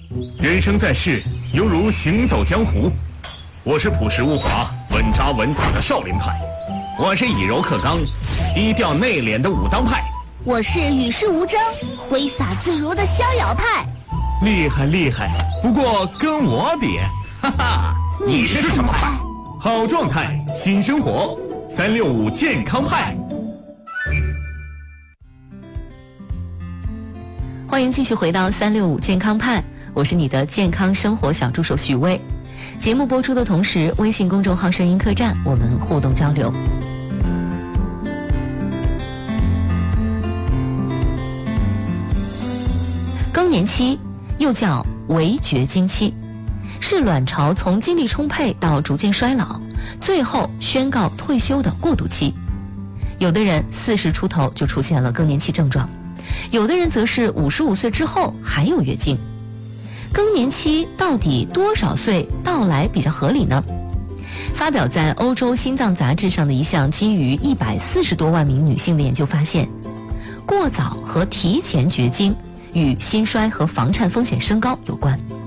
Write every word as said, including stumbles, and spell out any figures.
人生在世，犹如行走江湖。我是朴实无华、稳扎稳打的少林派，我是以柔克刚、低调内敛的武当派， 我是与世无争、挥洒自如的逍遥派。 厉害厉害，不过跟我比，哈哈， 你是什么派？ 好状态，新生活，三六五健康派。 欢迎继续回到三六五健康派，我是你的健康生活小助手许巍。节目播出的同时，微信公众号声音客栈我们互动交流。更年期又叫围绝经期，是卵巢从精力充沛到逐渐衰老，最后宣告退休的过渡期。有的人四十出头就出现了更年期症状，有的人则是五十五岁之后还有月经。更年期到底多少岁到来比较合理呢？发表在欧洲心脏杂志上的一项基于一百四十多万名女性的研究发现，过早和提前绝经与心衰和房颤风险升高有关。